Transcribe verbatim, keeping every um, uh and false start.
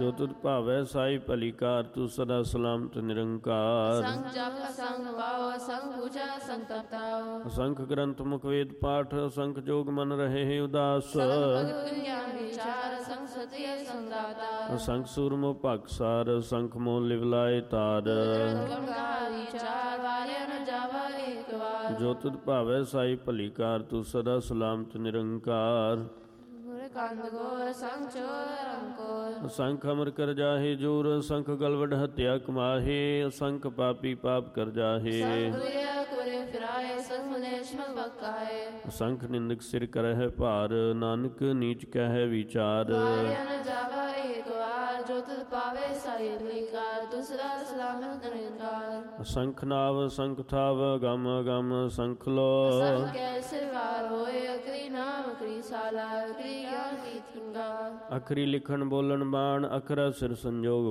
ਜੋ ਤੁਧ ਭਾਵੈ ਸਾਈ ਭਲੀ ਕਾਰ, ਤੂੰ ਸਦਾ ਸਲਾਮਤ ਨਿਰੰਕਾਰ। ਸੰਗ ਜਪ ਸੰਗ ਪਾਉ, ਸੰਗ ਪੂਜਾ ਸੰਗ ਤਪ ਤਾਉ। ਅਸੰਖ ਗ੍ਰੰਥ ਮੁਖ ਵੇਦ ਪਾਠ, ਅਸੰਖ ਜੋਗ ਮਨ ਰਹੇ ਉਦਾਸ। ਸੰਗ ਭਗਤ ਗਿਆਨ ਵਿਚਾਰ, ਸੰਗ ਸਤਿ ਸੰਗ ਦਾਤਾ। ਅਸੰਖ ਸੂਰਮੁ ਭਗਸਾਰ, ਅਸੰਖ ਮੋਹ ਲਿਵ ਲਾਏ ਤਾਰ। ਗੰਗਾਰੀ ਚਾਰ ਵਾਰਿਆ ਨ ਜਾਵਾ ਏਕ ਵਾਰ। ਜੋ ਤੁਧ ਭਾਵੈ ਸਾਈ ਭਲੀ ਕਾਰ, ਤੂੰ ਸਦਾ ਸਲਾਮਤ ਨਿਰੰਕਾਰ। ਕੰਦ ਗੋਰ ਸੰਗ ਚੋਰ ਅੰਕੋਰ। ਅਸੰਖ ਅਮਰ ਕਰ ਜਾਹੇ ਜੋਰ, ਅਸੰਖ ਗਲਵਡ ਹੱਤਿਆ ਕਮਾਹੇ। ਅਸੰਖ ਪਾਪੀ ਪਾਪ ਕਰ ਜਾਹੇ। ਸੰਗ ਦੁਰਿਆ ਕੁਰੇ ਫਿਰਾਏ, ਸੰਗ ਮਨੇਸ਼ ਮਲ ਬਕਾਏ। ਅਸੰਖ ਨਿੰਦਕ ਸਿਰ ਕਰਹਿ ਭਾਰ, ਨਾਨਕ ਨੀਚ ਕਹਿ ਵਿਚਾਰ। ਵਾਰਿਆ ਨ ਜਾਵਾ ਏਕ ਵਾਰ, ਜੋ ਤੁਧ ਪਾਵੇ ਸਾਈ ਭਲੀ ਕਾਰ, ਤੂੰ ਸਦਾ ਸਲਾਮਤ ਨਿਰੰਕਾਰ। ਅਸੰਖ ਨਾਵ ਅਸੰਖ ਥਾਵ, ਅਗਮ ਅਗਮ ਅਸੰਖ ਲੋ। ਅਸੰਖ ਕੈ ਸਿਰਵਾਰ ਹੋਏ, ਅਕਰੀ ਨਾਮ ਅਕਰੀ ਸਾਲਾ, ਅਕਰੀ ਗਿਆਨ ਕੀ ਥਿੰਗਾ। ਅਖਰੀ ਲਿਖਣ ਬੋਲਣ ਬਾਣ, ਅਖਰਾ ਸਿਰ ਸੰਜੋਗ